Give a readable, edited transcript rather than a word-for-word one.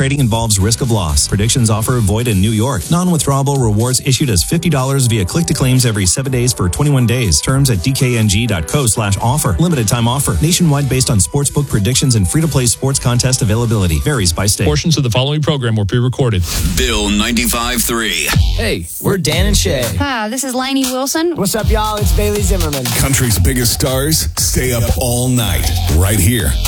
trading involves risk of loss. Predictions offer void in New York. Non-withdrawable rewards issued as $50 via click-to-claims every 7 days for 21 days. Terms at dkng.co/offer. Limited time offer. Nationwide based on sportsbook predictions and free-to-play sports contest availability. Varies by state. Portions of the following program were pre-recorded. Bill 95.3. Hey, we're Dan and Shay. Hi, this is Lainey Wilson. What's up, y'all? It's Bailey Zimmerman. Country's biggest stars stay up all night right here